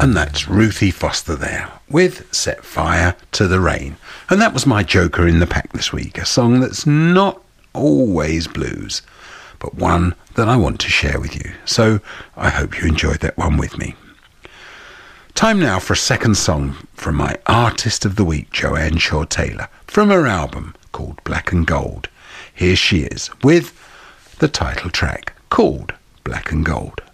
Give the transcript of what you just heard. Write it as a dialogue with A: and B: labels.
A: And that's Ruthie Foster there with Set Fire to the Rain. And that was my joker in the pack this week, a song that's not always blues, but one that I want to share with you. So I hope you enjoyed that one with me. Time now for a second song from my Artist of the Week, Joanne Shaw Taylor, from her album called Black and Gold. Here she is with the title track called Black and Gold.